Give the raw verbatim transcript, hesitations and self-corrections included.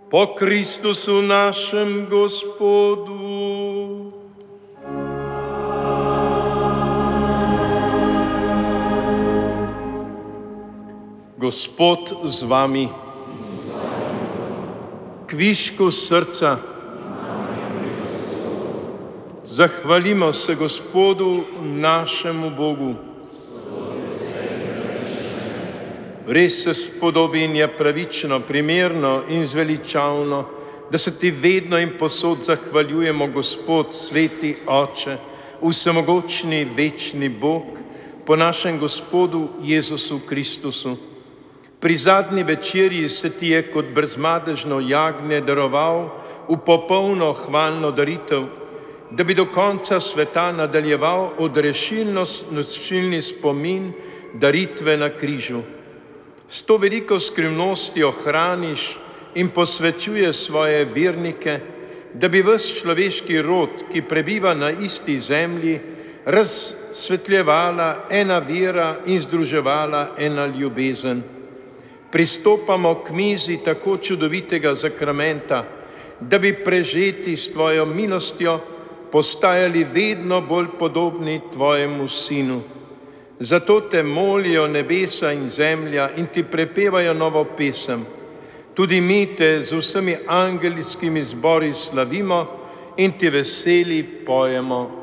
Po Kristusu našem Gospodu. Gospod z vami. Kvišku srca. Zahvalimo se Gospodu našemu Bogu. Res se spodobi in je pravično, primerno in zveličavno, da se ti vedno in posod zahvaljujemo, Gospod, sveti Oče, vsemogočni, večni Bog, po našem Gospodu Jezusu Kristusu. Pri zadnji večerji se ti je kot brezmadežno jagnje daroval v popolno hvalno daritev, da bi do konca sveta nadaljeval odrešilno-nočilni spomin daritve na križu. S to veliko skrivnostjo hraniš in posvečuje svoje vernike, da bi ves človeški rod, ki prebiva na isti zemlji, razsvetljevala ena vera in združevala ena ljubezen. Pristopamo k mizi tako čudovitega zakramenta, da bi prežeti s tvojo milostjo postajali vedno bolj podobni tvojemu Sinu. Zato te molijo nebesa in zemlja in ti prepevajo novo pesem. Tudi mi te z vsemi angelskimi zbori slavimo in ti veseli pojemo.